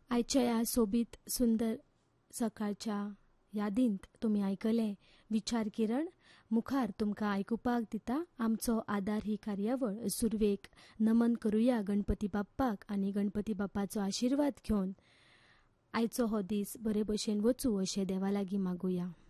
आयच्या ह्या सोबीत सुंदर सकाळच्या यादींत तुमी आयकले विचार किरण. मुखार तुमकां आयकुपाक दिता आमचो आदार ही कार्यावळ. सुरवेक नमन करुया गणपती बाप्पाक आनी गणपती बाप्पाचो आशिर्वाद घेवन आयचो हो दीस बरे भशेन वचूं अशें देवा लागीं मागुया.